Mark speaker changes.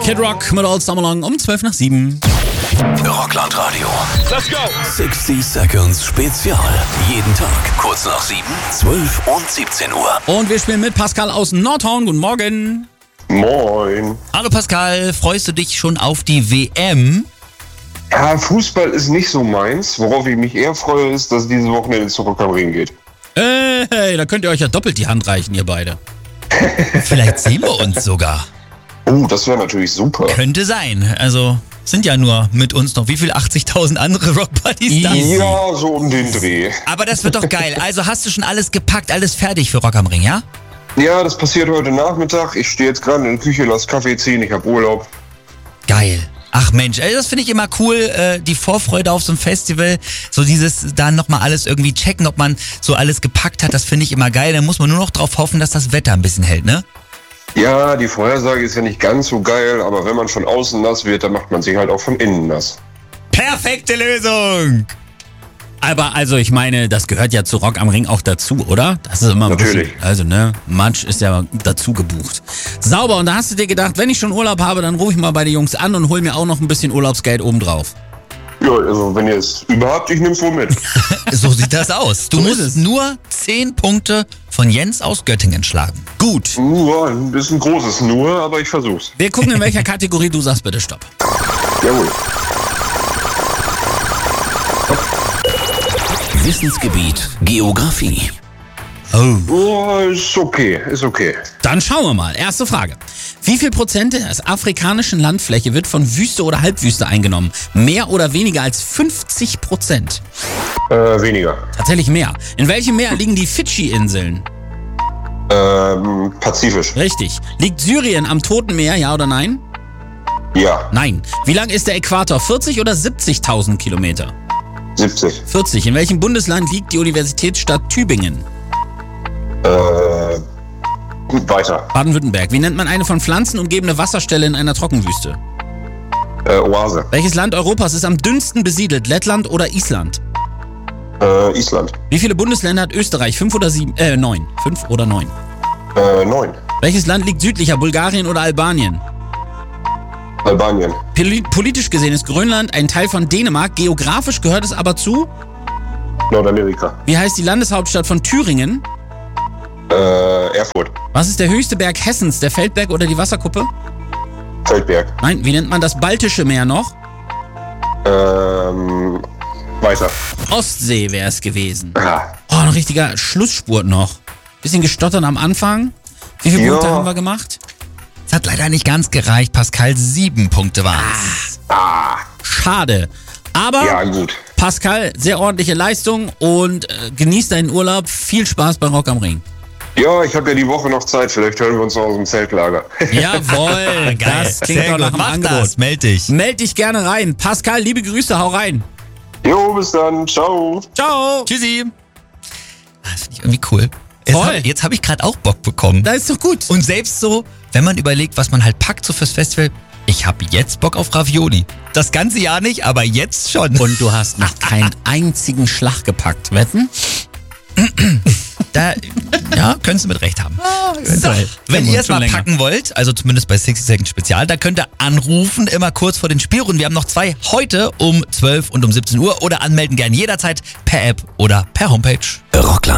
Speaker 1: Kid Rock mit All Summer Long um 7:12.
Speaker 2: Rockland Radio.
Speaker 3: Let's go!
Speaker 2: 60 Seconds Spezial. Jeden Tag kurz nach 7, 12 und 17 Uhr.
Speaker 1: Und wir spielen mit Pascal aus Nordhorn. Guten Morgen.
Speaker 4: Moin.
Speaker 5: Hallo Pascal, freust du dich schon auf die WM?
Speaker 4: Ja, Fußball ist nicht so meins. Worauf ich mich eher freue, ist, dass diese Wochenende zu Rock am Ring geht.
Speaker 1: Hey, da könnt ihr euch ja doppelt die Hand reichen, ihr beide.
Speaker 5: Vielleicht sehen wir uns sogar.
Speaker 4: Oh, das wäre natürlich super.
Speaker 5: Könnte sein. Also sind ja nur mit uns noch wie viel 80.000 andere Rock-Buddies da.
Speaker 4: Ja, so um den Dreh.
Speaker 5: Aber das wird doch geil. Also hast du schon alles gepackt, alles fertig für Rock am Ring, ja?
Speaker 4: Ja, das passiert heute Nachmittag. Ich stehe jetzt gerade in der Küche, lass Kaffee ziehen, ich habe Urlaub.
Speaker 5: Geil. Ach Mensch, das finde ich immer cool, die Vorfreude auf so ein Festival, so dieses dann nochmal alles irgendwie checken, ob man so alles gepackt hat, das finde ich immer geil. Dann muss man nur noch drauf hoffen, dass das Wetter ein bisschen hält, ne?
Speaker 4: Ja, die Vorhersage ist ja nicht ganz so geil, aber wenn man von außen nass wird, dann macht man sich halt auch von innen nass.
Speaker 5: Perfekte Lösung!
Speaker 1: Aber also ich meine, das gehört ja zu Rock am Ring auch dazu, oder? Das ist immer ein
Speaker 4: Natürlich.
Speaker 1: bisschen, also ne, Matsch ist ja dazu gebucht. Sauber, und da hast du dir gedacht, wenn ich schon Urlaub habe, dann rufe ich mal bei den Jungs an und hol mir auch noch ein bisschen Urlaubsgeld obendrauf.
Speaker 4: Ja, also wenn ihr es überhaupt, ich nehm's wohl mit.
Speaker 5: So sieht das aus. Du musst nur 10 Punkte von Jens aus Göttingen schlagen.
Speaker 1: Gut.
Speaker 4: Nur, ist ein großes Nur, aber ich versuch's.
Speaker 1: Wir gucken, in welcher Kategorie du sagst bitte Stopp.
Speaker 4: Jawohl.
Speaker 2: Wissensgebiet Geografie.
Speaker 4: Oh, ist okay, ist okay.
Speaker 1: Dann schauen wir mal. Erste Frage. Wie viel Prozent der afrikanischen Landfläche wird von Wüste oder Halbwüste eingenommen? Mehr oder weniger als 50%?
Speaker 4: Weniger.
Speaker 1: Tatsächlich mehr. In welchem Meer liegen die Fidschi-Inseln?
Speaker 4: Pazifisch.
Speaker 1: Richtig. Liegt Syrien am Toten Meer, ja oder nein?
Speaker 4: Ja,
Speaker 1: Nein. Wie lang ist der Äquator? 40 oder 70.000 Kilometer?
Speaker 4: 70.
Speaker 1: 40. In welchem Bundesland liegt die Universitätsstadt Tübingen?
Speaker 4: Weiter.
Speaker 1: Baden-Württemberg. Wie nennt man eine von Pflanzen umgebene Wasserstelle in einer Trockenwüste?
Speaker 4: Oase.
Speaker 1: Welches Land Europas ist am dünnsten besiedelt? Lettland oder Island?
Speaker 4: Island.
Speaker 1: Wie viele Bundesländer hat Österreich? 5 oder 7? 9. 5 oder 9.
Speaker 4: 9.
Speaker 1: Welches Land liegt südlicher? Bulgarien oder Albanien?
Speaker 4: Albanien.
Speaker 1: Politisch gesehen ist Grönland ein Teil von Dänemark. Geografisch gehört es aber zu?
Speaker 4: Nordamerika.
Speaker 1: Wie heißt die Landeshauptstadt von Thüringen?
Speaker 4: Erfurt.
Speaker 1: Was ist der höchste Berg Hessens? Der Feldberg oder die Wasserkuppe?
Speaker 4: Feldberg.
Speaker 1: Nein, wie nennt man das Baltische Meer noch?
Speaker 4: Weiter.
Speaker 1: Ostsee wäre es gewesen.
Speaker 4: Ah,
Speaker 1: Oh, ein richtiger Schlussspurt noch. Bisschen gestottert am Anfang. Wie viele
Speaker 4: Ja.
Speaker 1: Punkte haben wir gemacht?
Speaker 5: Es hat leider nicht ganz gereicht, Pascal. 7 Punkte waren's.
Speaker 1: Schade. Aber
Speaker 4: ja, gut.
Speaker 1: Pascal, sehr ordentliche Leistung und genieß deinen Urlaub. Viel Spaß bei Rock am Ring.
Speaker 4: Ja, ich habe ja die Woche noch Zeit. Vielleicht hören wir uns noch aus dem Zeltlager.
Speaker 1: Jawohl, das klingt doch nach einem
Speaker 5: Mach
Speaker 1: Angebot.
Speaker 5: das, meld dich.
Speaker 1: Meld dich gerne rein. Pascal, liebe Grüße, hau rein.
Speaker 4: Jo, bis dann. Ciao.
Speaker 1: Ciao.
Speaker 5: Tschüssi. Das finde ich irgendwie cool.
Speaker 1: Voll.
Speaker 5: Jetzt hab ich gerade auch Bock bekommen.
Speaker 1: Das ist doch gut.
Speaker 5: Und selbst so, wenn man überlegt, was man halt packt so fürs Festival, ich habe jetzt Bock auf Ravioli. Das ganze Jahr nicht, aber jetzt schon.
Speaker 1: Und du hast noch keinen einzigen Schlag gepackt. Wetten?
Speaker 5: Da, ja, könntest du mit Recht haben. So, wenn ihr es
Speaker 1: schon
Speaker 5: mal
Speaker 1: länger.
Speaker 5: packen wollt, also zumindest bei 60 Seconds Spezial, da könnt ihr anrufen, immer kurz vor den Spielrunden. Wir haben noch 2 heute um 12 und um 17 Uhr oder anmelden gern jederzeit per App oder per Homepage.
Speaker 2: Rockland.